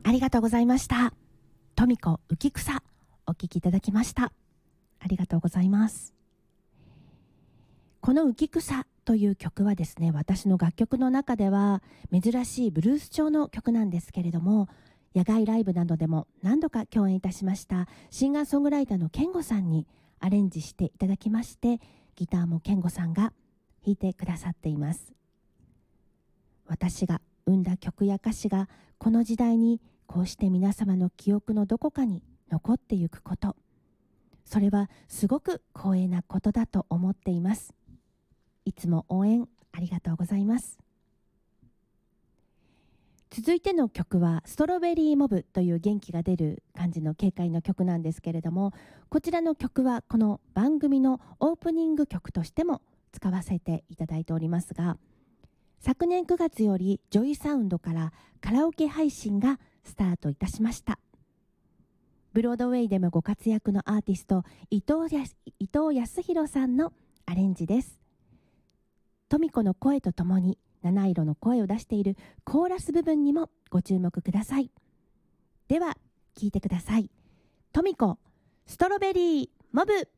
ありがとうございました。トミコ浮草お聴きいただきました。ありがとうございます。この浮草という曲はですね、私の楽曲の中では珍しいブルース調の曲なんですけれども、野外ライブなどでも何度か共演いたしましたシンガーソングライターの健吾さんにアレンジしていただきまして、ギターも健吾さんが弾いてくださっています。私が生んだ曲や歌詞がこの時代にこうして皆様の記憶のどこかに残ってゆくこと、それはすごく光栄なことだと思っています。いつも応援ありがとうございます。続いての曲はストロベリーモブという元気が出る感じの軽快な曲なんですけれども、こちらの曲はこの番組のオープニング曲としても使わせていただいておりますが、昨年9月よりジョイサウンドからカラオケ配信がスタートいたしました。ブロードウェイでもご活躍のアーティスト伊藤康弘さんのアレンジです。トミコの声とともに七色の声を出しているコーラス部分にもご注目ください。では聴いてください。トミコストロベリーモブ。